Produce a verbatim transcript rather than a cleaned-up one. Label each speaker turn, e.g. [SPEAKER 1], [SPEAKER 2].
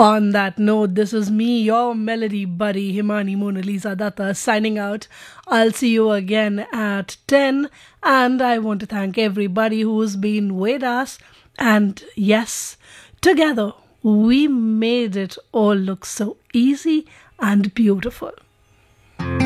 [SPEAKER 1] On that note, this is me, your melody buddy, Himani Mona Lisa Datta, signing out. I'll see you again at ten. And I want to thank everybody who's been with us. And yes, together we made it all look so easy and beautiful.